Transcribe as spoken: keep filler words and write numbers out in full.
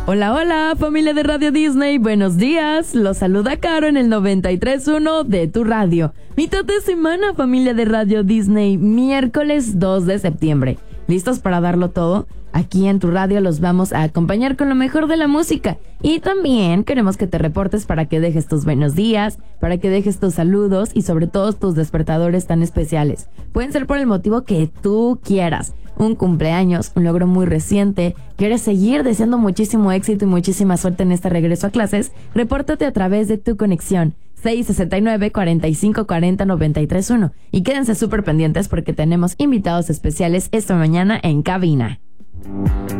Hola, hola, familia de Radio Disney, buenos días. Los saluda Caro en el noventa y tres punto uno de tu radio. Mitad de semana, familia de Radio Disney, miércoles dos de septiembre. ¿Listos para darlo todo? Aquí en tu radio los vamos a acompañar con lo mejor de la música. Y también queremos que te reportes para que dejes tus buenos días, para que dejes tus saludos y sobre todo tus despertadores tan especiales. Pueden ser por el motivo que tú quieras. Un cumpleaños, un logro muy reciente, quieres seguir deseando muchísimo éxito y muchísima suerte en este regreso a clases, repórtate a través de tu conexión seis sesenta y nueve, cuarenta y cinco cuarenta, noventa y tres uno. Y quédense súper pendientes porque tenemos invitados especiales esta mañana en cabina.